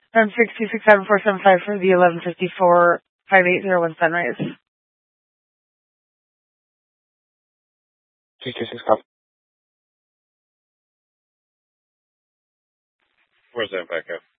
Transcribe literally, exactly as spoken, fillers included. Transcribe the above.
From six two six seven four seven five for the eleven fifty-four five eight zero one Sunrise. six two six copy. four seven five, copy.